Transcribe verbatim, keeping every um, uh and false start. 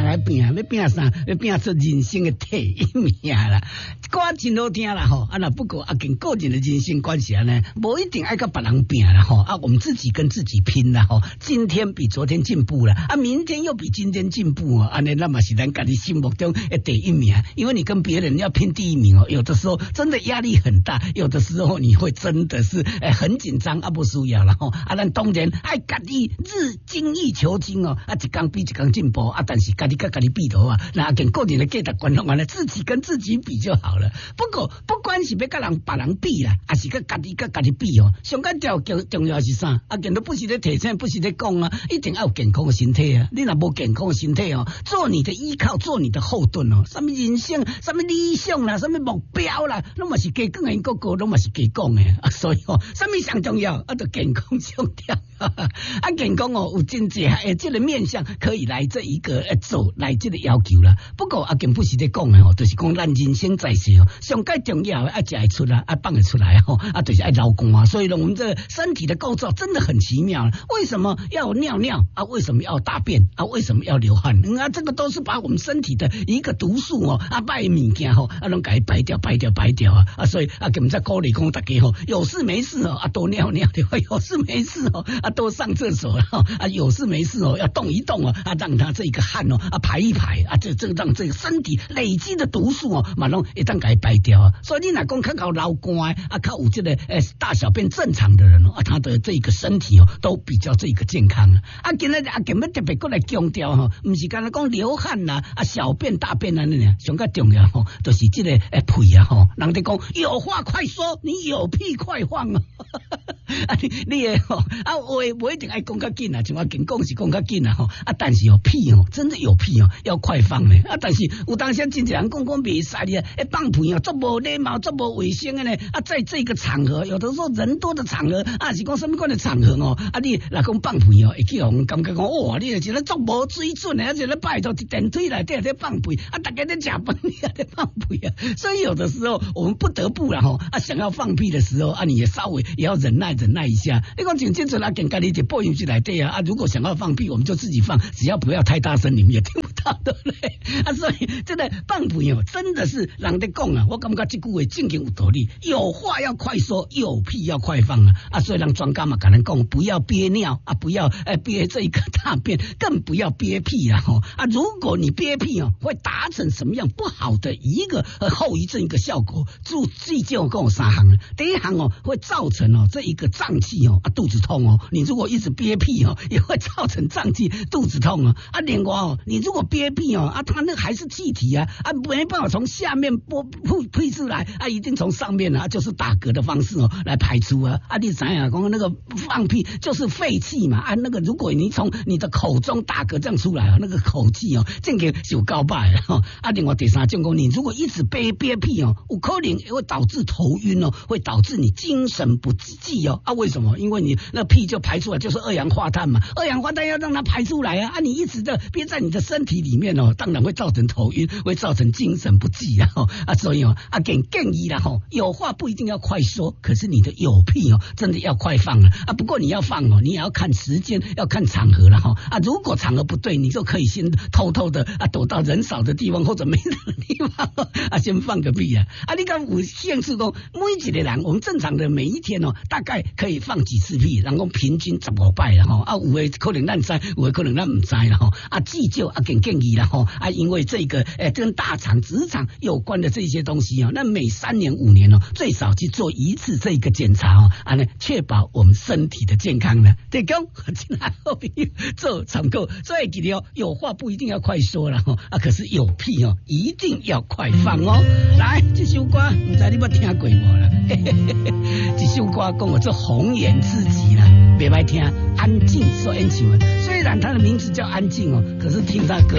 来拼，要拼啥？要拼出人生的第一名啦。歌真好听啦吼，啊那不过啊跟个人的人生关系呢，无一定爱跟别人拼啦吼，啊我们自己跟自己拼啦吼。今天比昨天进步了，啊明天又比今天进步哦，安尼那么是咱家己心目中的第一名。因为你跟别人要拼第一名哦，有的时候真的压力很大，有的时候你会真的是诶很紧张啊，不输呀了吼。啊咱当然爱家己日精益求精哦，啊一天比一天进步啊，但是家己跟家己比头啊，那跟个人的价值观完了，自己跟自己比就好了。不过不管是要跟人别人比啦，还是跟家己跟家己比哦，上个条重要是啥？啊，见到不是在提醒，不是在讲啊，一定要有健康的身体啊。你若无健康的身体哦，做你的依靠，做你的后盾哦。什么人生，什么理想啦，什么目标啦，那么是加讲的，个个都嘛是加讲的啊。所以哦，什么上重要啊？就健康上条啊，健康哦，有真济诶，这个面向可以来这一个诶做来这个要求啦。不过啊，更不是在讲的哦，就是讲咱人生在世哦，上介重要的啊，食会出来啊，放会出来哦，啊，就是爱劳工啊。所以呢，我们这身体的构造真的很奇妙。为什么要尿尿啊？为什么要大便啊？为什么要流汗？嗯、啊，这个都是把我们身体的一个毒素哦，啊，坏物件吼，啊，拢给它排掉、排掉、排掉啊！啊，所以啊，我们在鼓励讲大家吼，有事没事哦，啊，多尿尿的，有事没事哦，啊，多上厕所哈，啊，有事没事哦，要动一动哦，啊，让他这个汗哦，啊，排一排啊，这这让这个身体累积的毒素哦，马上一旦给它排掉啊！所以你若讲较靠老干啊，靠有这个诶大小便正常的人哦，啊，他的这个身体哦，都比较这个健康啊。啊，今日啊，今日特别过来强调哈，不是刚才讲流汗啦，啊，小便大便啊，那呢，上个重要吼，就是这个诶屁啊吼，人哋讲有话快说，你有屁快放啊！啊，你你诶吼，啊，我我一定爱讲较紧啊，像我紧讲是讲较紧啊吼，啊，但是有屁哦，真的有屁哦，要快放呢。啊，但是有当时真侪人讲讲袂使的，诶，放屁哦，做无礼貌，做无卫生的呢。啊，在这个场合，有的时候人多的场合，啊，是讲什么款的场合哦，啊，你若讲放屁哦，会去互人感觉讲哇，你是咧做无水准的，而且咧拜托电梯内底在放屁，啊，大家在食饭你也在放屁啊。所以有的时候我们不得不了吼，啊，想要放屁的时候，啊，你也稍微也要忍耐忍耐一下。你讲像这阵啊，跟家里就播进去来对啊，啊，如果想要放屁，我们就自己放，只要不要太大声，你们也听不到，对不对？啊，所以真的放屁哦，真的是人在讲啊，我感觉这句话正经有道理，有话要快说，有屁要快放啊！啊，所以让专家嘛，跟人讲不要憋尿啊，不要呃憋这一个大便，更不要憋屁啊！吼啊，如果你憋屁哦，会达成什么样不好的一个呃后遗症一个效果？注记就跟我三行，第一行哦，会造成哦这一个胀气哦啊肚子痛哦，你如果一直憋屁哦，也会造成胀气肚子痛哦啊，另外哦，你如果憋屁哦啊，它那还是气体啊啊，没办法从下面播吐吐出来啊，一定从上面啊，就是打嗝的方式哦来排出啊啊，你想想讲那个放屁就是废气嘛啊，那个如果你从你的口中打嗝这样出来啊，那个口气哦，这个是有够歹的哈啊，另外第三种讲，你如果一直憋憋屁哦，有可能会导致头晕哦，会导致你精神不济哦啊，为什么？因为你那屁就排出来就是二氧化碳嘛，二氧化碳要让它排出来啊啊，你一直的憋在你的身体里面哦，当然会造成头晕，会造成精神不济啊啊，所以哦啊，给建议啦吼，有话不一定要快说，可是你的有屁哦，真的要快放了啊。不过你要放哦，你也要看时间，要看场合了哈啊。如果场合不对，你就可以先偷偷的啊躲到人少的地方或者没人的地方啊，先放个屁啊啊！你看有限制讲每一个人，我们正常的每一天哦，大概可以放几次屁，然后平均十五摆了哈啊，有的可能咱知，有的可能咱唔知了哈啊，记就啊给建议了哈啊，因为这个诶跟大肠、直肠有关的这些东西啊，那每三年五年哦，最少去做一次这个检查哦，啊呢确保我们身体的健康呢。对讲，亲爱好朋友做参考，所以记得哦，有话不一定要快说了哈啊，可是有屁哦，一定要快放哦。来，这首歌唔知你有听过无啦？这首歌讲我做红颜知己啦，别白听，安静所演唱的。虽然它的名字叫安静哦，可是听它歌